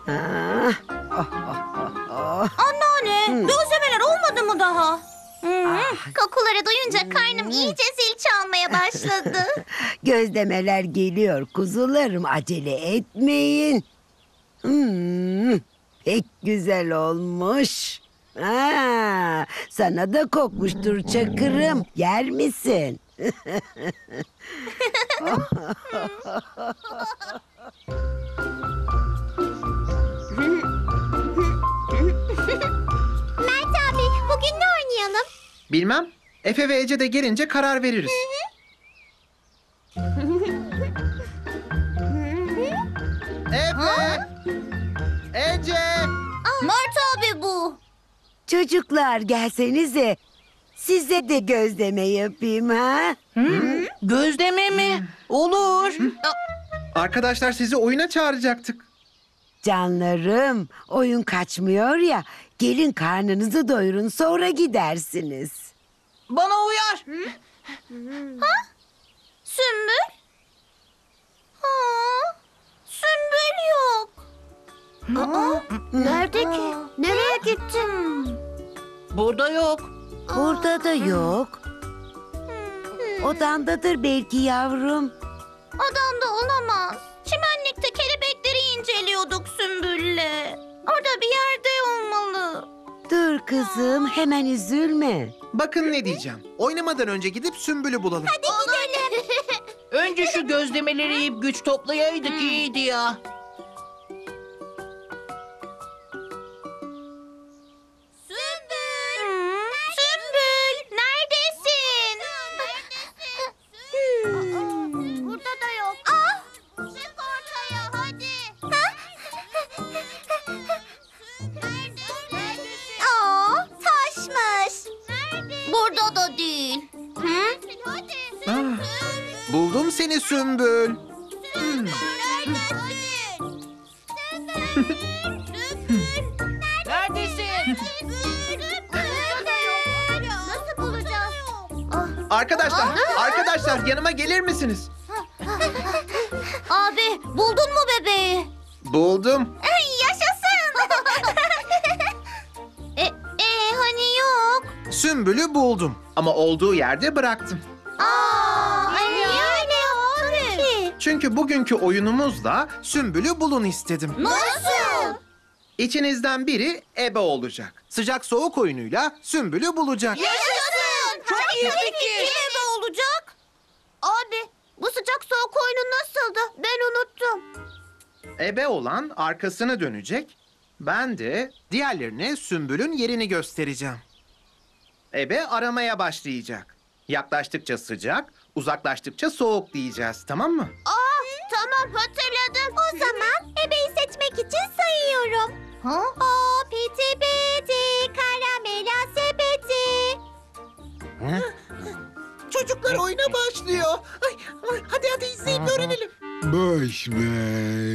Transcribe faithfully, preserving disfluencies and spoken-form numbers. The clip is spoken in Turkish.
Ah, oh, oh, oh. Anneanne, gözlemeler olmadı mı daha? Hmm, kokuları duyunca karnım iyice zil çalmaya başladı. Gözlemeler geliyor kuzularım, acele etmeyin. Hmm, pek güzel olmuş. Aa, sana da kokmuştur Çakır'ım. Yer misin? Mert abi, bugün ne oynayalım? Bilmem. Efe ve Ece de gelince karar veririz. Efe! Ece! Mert abi bu. Çocuklar gelsenize. Size de gözleme yapayım ha. Gözleme mi? Olur. Arkadaşlar sizi oyuna çağıracaktık. Canlarım, oyun kaçmıyor ya. Gelin karnınızı doyurun, sonra gidersiniz. Bana uyar. Sümbül? Aa, Sümbül yok. Aa, nerede ki? Nereye gittin? Burada yok. Burada da yok. Odandadır belki yavrum. Odamda olamaz. Çimenlikte kelebekleri inceliyorduk Sümbül'le. Orada bir yerde olmalı. Dur kızım, hemen üzülme. Bakın ne diyeceğim. Oynamadan önce gidip Sümbül'ü bulalım. Gidelim. Önce şu gözlemeleri yiyip güç toplayaydık iyiydi ya. Sümbül! Sümbül! Neredesin? Hmm. Burada da yok. Ah! Çık ortaya hadi. Aa, taşmış. Burada da değil. Hı? Ah, buldum seni Sümbül. Neredesin? Nasıl bulacağız? Arkadaşlar, arkadaşlar yanıma gelir misiniz? Abi buldun mu bebeği? Buldum. Yaşasın. e, e, hani yok. Sümbül'ü buldum. Ama olduğu yerde bıraktım. Aa, niye öyle yaptın ki? Çünkü bugünkü oyunumuzla Sümbül'ü bulun istedim. Nasıl? İçinizden biri ebe olacak. Sıcak soğuk oyunuyla Sümbül'ü bulacak. Yaşasın. Çok iyi fikir. Kim ebe olacak? Abi bu sıcak soğuk oyunu nasıldı? Ben unuttum. Ebe olan arkasını dönecek. Ben de diğerlerine Sümbül'ün yerini göstereceğim. Ebe aramaya başlayacak. Yaklaştıkça sıcak, uzaklaştıkça soğuk diyeceğiz, tamam mı? Aa, tamam hatırladım. O zaman ebeyi seçmek için sayıyorum. Ha? O piti piti karamela sepeti. Çocuklar oyuna başlıyor. Ay, ay, hadi hadi izleyin öğrenelim. Boş ver.